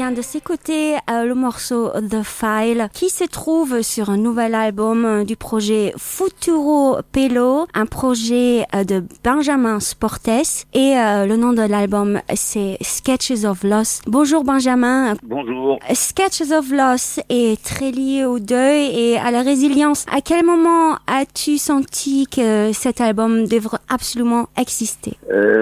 vient de s'écouter le morceau The File qui se trouve sur un nouvel album du projet Futuro Pelo, un projet de Benjamin Sportes et le nom de l'album c'est Sketches of Loss. Bonjour Benjamin. Bonjour. Sketches of Loss est très lié au deuil et à la résilience. À quel moment as-tu senti que cet album devrait absolument exister?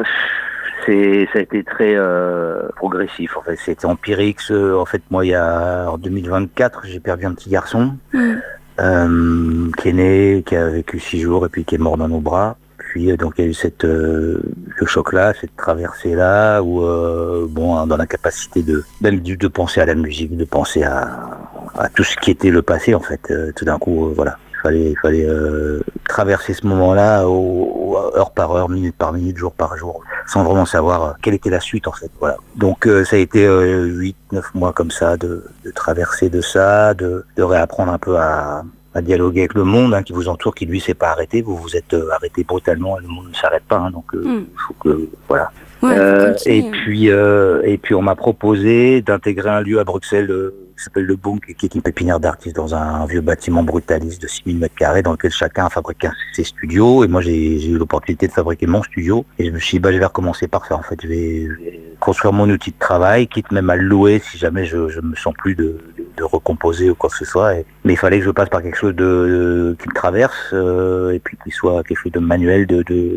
Ça a été très progressif. En fait, c'était empirique. En fait, moi, en 2024, j'ai perdu un petit garçon qui est né, qui a vécu 6 jours et puis qui est mort dans nos bras. Puis donc il y a eu le choc-là, cette traversée-là, où dans la capacité de penser à la musique, de penser à tout ce qui était le passé, en fait. Tout d'un coup, voilà. Il fallait traverser ce moment-là heure par heure, minute par minute, jour par jour, sans vraiment savoir quelle était la suite, en fait. Voilà. Donc ça a été 8-9 mois comme ça, de traverser de ça, de réapprendre un peu à dialoguer avec le monde qui vous entoure, qui lui s'est pas arrêté. Vous vous êtes arrêté brutalement et le monde ne s'arrête pas. Donc il faut que voilà. Ouais, et puis on m'a proposé d'intégrer un lieu à Bruxelles qui s'appelle le Bunk, qui est une pépinière d'artistes dans un vieux bâtiment brutaliste de 6000 m² dans lequel chacun a fabriqué ses studios. Et moi j'ai eu l'opportunité de fabriquer mon studio et je me suis dit je vais recommencer par ça. En fait, je vais construire mon outil de travail, quitte même à le louer si jamais je me sens plus de recomposer ou quoi que ce soit. Mais il fallait que je passe par quelque chose qui me traverse et puis qui soit quelque chose de manuel,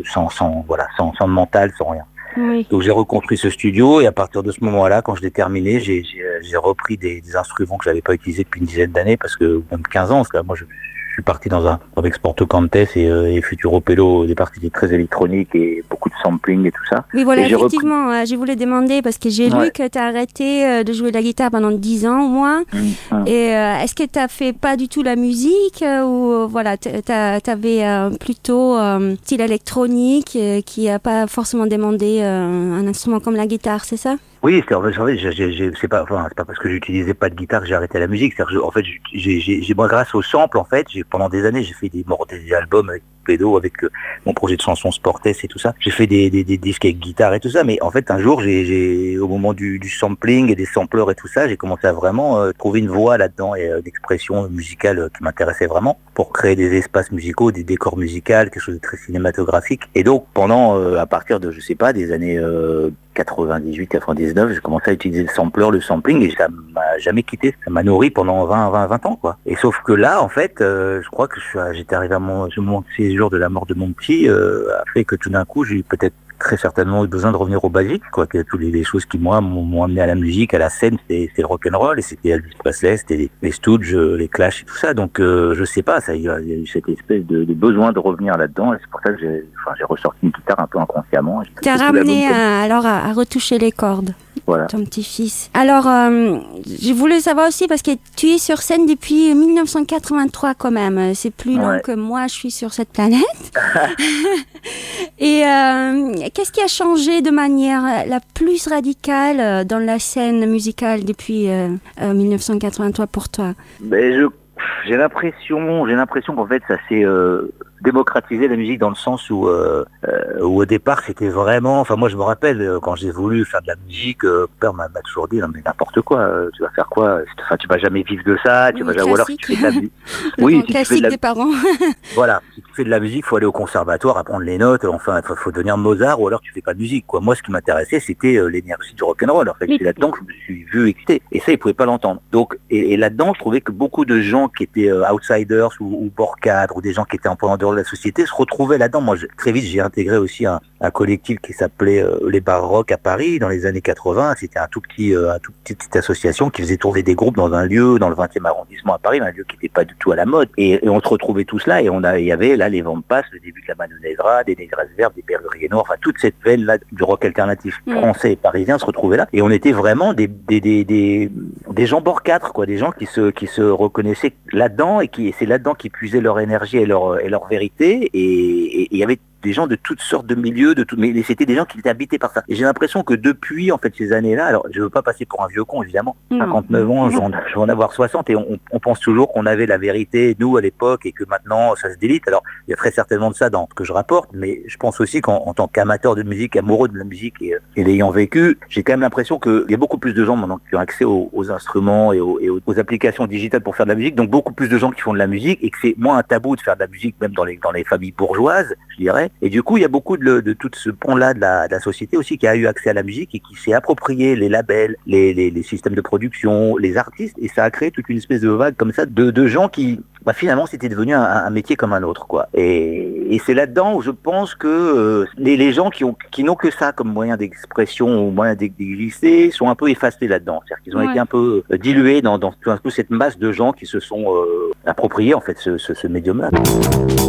sans mental, sans rien. Oui. Donc j'ai reconstruit ce studio et à partir de ce moment-là, quand je l'ai terminé, j'ai repris des instruments que j'avais pas utilisés depuis une dizaine d'années, parce que même 15 ans, parce que moi je suis parti avec Sporto Cantes et Futuro Pelo, des parties très électroniques et beaucoup de sampling et tout ça. Oui, voilà, effectivement, je voulais demander, parce que j'ai lu que tu as arrêté de jouer de la guitare pendant 10 ans au moins. Et est-ce que tu n'as fait pas du tout la musique ou voilà, tu avais plutôt style électronique qui n'a pas forcément demandé un instrument comme la guitare, c'est ça? Oui, c'est pas parce que j'utilisais pas de guitare que j'ai arrêté la musique. En fait, moi, grâce au sample, en fait, pendant des années, j'ai fait des albums avec Pédo, avec mon projet de chansons Sportes et tout ça. J'ai fait des disques avec guitare et tout ça. Mais en fait, un jour, au moment du sampling et des sampleurs et tout ça, j'ai commencé à vraiment trouver une voix là-dedans et d'expression musicale qui m'intéressait vraiment pour créer des espaces musicaux, des décors musicaux, quelque chose de très cinématographique. Et donc, à partir de, des années 98-99, j'ai commencé à utiliser le sampler, le sampling, et ça m'a jamais quitté. Ça m'a nourri pendant 20 ans, quoi. Et sauf que là, en fait, je crois que j'étais arrivé à mon séjour de la mort de mon petit, a fait que tout d'un coup, j'ai peut-être très certainement eu besoin de revenir au basique, quoi. Que toutes les choses qui, moi, m'ont amené à la musique, à la scène, c'était le rock'n'roll, et c'était Elvis Presley, c'était les Stooges, les Clash et tout ça. Donc, je sais pas, il y a eu cette espèce de besoin de revenir là-dedans, et c'est pour ça que j'ai ressorti une guitare un peu inconsciemment. T'as ramené à retoucher les cordes. Voilà. Ton petit-fils. Alors, je voulais savoir aussi, parce que tu es sur scène depuis 1983 quand même. C'est plus long que moi, je suis sur cette planète. Et qu'est-ce qui a changé de manière la plus radicale dans la scène musicale depuis 1983 pour toi? J'ai l'impression qu'en fait, ça s'est démocratiser la musique dans le sens où au départ c'était vraiment, enfin moi je me rappelle quand j'ai voulu faire de la musique, père m'a toujours dit non mais n'importe quoi, tu vas faire quoi, enfin tu vas jamais vivre de ça, tu vas jamais, ou alors si tu fais de la musique, oui, si classique des parents. Voilà, si tu fais de la musique, faut aller au conservatoire, apprendre les notes, enfin faut devenir Mozart, ou alors tu fais pas de musique, quoi. Moi ce qui m'intéressait c'était l'énergie du rock'n'roll, en fait. C'est là-dedans que je me suis vu excité, et ça ils pouvaient pas l'entendre. Donc et là-dedans je trouvais que beaucoup de gens qui étaient outsiders ou bord cadre, ou des gens qui étaient un peu en dehors de la société se retrouvaient là-dedans. Moi très vite j'ai intégré aussi un collectif qui s'appelait les Bars Rock à Paris dans les années 80. C'était une toute petite association qui faisait tourner des groupes dans un lieu dans le 20e arrondissement à Paris, un lieu qui n'était pas du tout à la mode, et on se retrouvait tous là, et il y avait là les Vampas, le début de la Mano Negra, des Négresses Vertes, des Berruriers Noirs, enfin toute cette veine là du rock alternatif français et parisien se retrouvait là, et on était vraiment des gens bord 4, quoi, des gens qui se reconnaissaient là-dedans, et c'est là-dedans qu'ils puisaient leur énergie et leur vérité, et il y avait des gens de toutes sortes de milieux, mais c'était des gens qui étaient habités par ça. Et j'ai l'impression que depuis en fait ces années-là, alors je veux pas passer pour un vieux con évidemment, 59 ans, je vais en avoir 60 et on pense toujours qu'on avait la vérité nous à l'époque et que maintenant ça se délite. Alors il y a très certainement de ça dans ce que je rapporte, mais je pense aussi qu'en tant qu'amateur de musique, amoureux de la musique et l'ayant vécu, j'ai quand même l'impression qu'il y a beaucoup plus de gens maintenant qui ont accès aux instruments et aux applications digitales pour faire de la musique, donc beaucoup plus de gens qui font de la musique et que c'est moins un tabou de faire de la musique même dans les familles bourgeoises, je dirais. Et du coup, il y a beaucoup de tout ce pont-là de la société aussi qui a eu accès à la musique et qui s'est approprié les labels, les systèmes de production, les artistes, et ça a créé toute une espèce de vague comme ça de gens qui, finalement, c'était devenu un métier comme un autre, quoi. Et c'est là-dedans où je pense que les gens qui n'ont que ça comme moyen d'expression ou moyen d'exister sont un peu effacés là-dedans. C'est-à-dire qu'ils ont été un peu dilués dans un peu cette masse de gens qui se sont appropriés en fait ce médium-là.